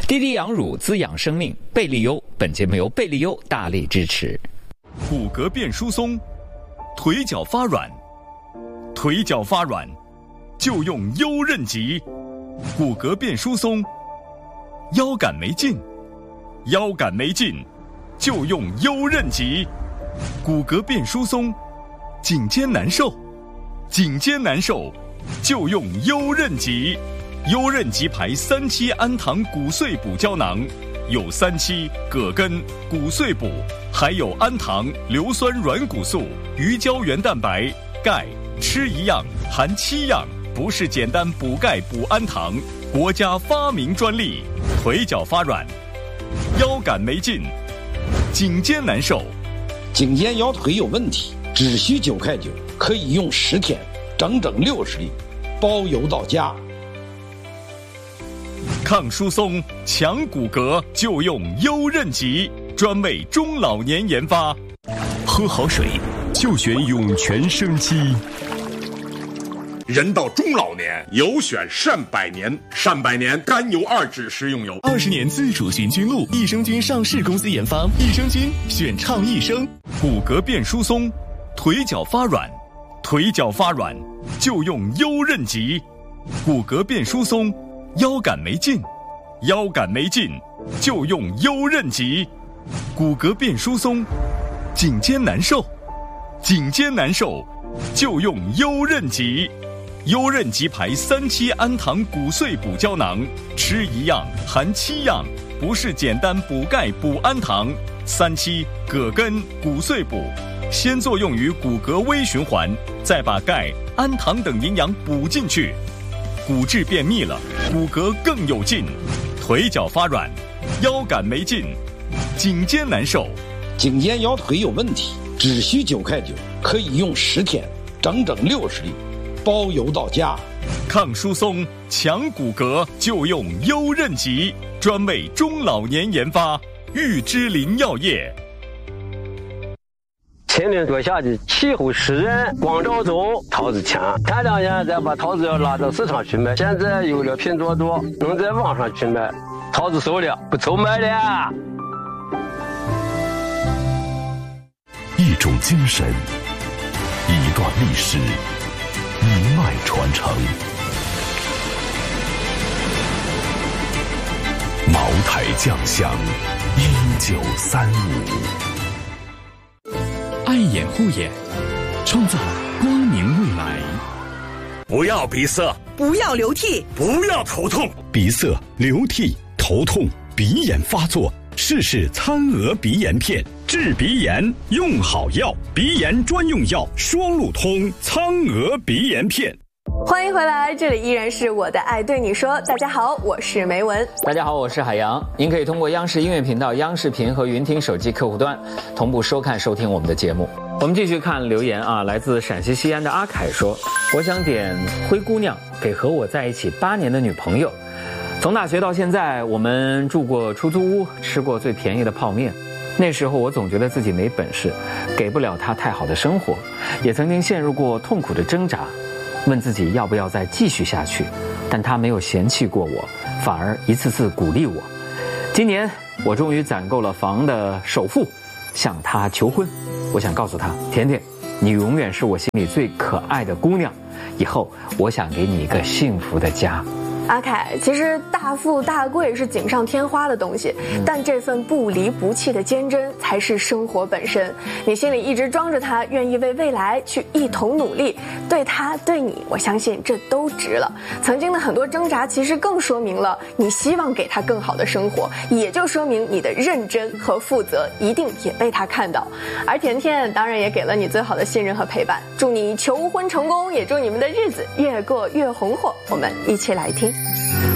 滴滴养乳滋养生命，贝利优。本节目由贝利优大力支持。 骨骼变疏松，腿脚发软，腿脚发软就用优韧极。骨骼变疏松，腰杆没劲，腰杆没劲就用优韧极。骨骼变疏松，颈肩难受，颈肩难受就用优韧极。优韧极牌3期氨糖骨碎补胶囊，有3期、葛根、骨碎补，还有氨糖、硫酸软骨素、鱼胶原蛋白、钙，吃一样含7样，不是简单补钙补氨糖，国家发明专利。腿脚发软，腰杆没劲，颈肩难受， 颈肩腰腿有问题，只需9块9，可以用10天，整整60粒，包邮到家。 抗疏松、强骨骼就用优韧极，专为中老年研发。 喝好水就选涌泉生机。 人到中老年，有选善百年。善百年甘油2酯食用油 ，20年自主寻菌露，益生菌上市公司研发，益生菌选倡益生。 骨骼变疏松，腿脚发软，腿脚发软就用优韧极。骨骼变疏松，腰杆没劲，腰杆没劲就用优韧极。骨骼变疏松，颈肩难受，颈肩难受就用优韧极。优韧极牌3期氨糖骨碎补胶囊，吃一样含7样，不是简单补钙补氨糖。3期、葛根、骨碎补，先作用于骨骼微循环，再把钙、氨糖等营养补进去，骨质变密了，骨骼更有劲。腿脚发软，腰杆没劲，颈肩难受， 颈肩腰腿有问题，只需9块9，可以用10天，整整60粒，包邮到家。 抗疏松、强骨骼就用优韧极，专为中老年研发。玉芝林药业。 前面坐下的气候湿润，光照中桃子强，前2年再把桃子要拉到市场去卖，现在有了拼多多，能在网上去卖，桃子熟了，不愁卖了。 一种精神，一段历史，一脉传承。茅台酱香1935。 爱眼护眼，创造光明未来。 不要鼻塞， 不要流涕， 不要头痛。 鼻塞、流涕、头痛、鼻炎发作，试试苍娥鼻炎片，治鼻炎用好药，鼻炎专用药双路通苍娥鼻炎片。 欢迎回来，这里依然是我的爱对你说。大家好，我是梅文。 大家好，我是海洋。您可以通过央视音乐频道、央视频和云听手机客户端同步收看收听我们的节目。我们继续看留言啊，来自陕西西安的阿凯说，我想点灰姑娘给和我在一起8年的女朋友。从大学到现在，我们住过出租屋，吃过最便宜的泡面。那时候我总觉得自己没本事，给不了她太好的生活，也曾经陷入过痛苦的挣扎，问自己要不要再继续下去，但她没有嫌弃过我，反而一次次鼓励我。今年我终于攒够了房的首付，向她求婚。我想告诉她，甜甜，你永远是我心里最可爱的姑娘，以后我想给你一个幸福的家。 阿凯，其实大富大贵是锦上添花的东西，但这份不离不弃的坚贞才是生活本身。你心里一直装着它，愿意为未来去一同努力，对他对你，我相信这都值了。曾经的很多挣扎，其实更说明了你希望给他更好的生活，也就说明你的认真和负责一定也被他看到。而甜甜当然也给了你最好的信任和陪伴。祝你求婚成功，也祝你们的日子越过越红火。我们一起来听。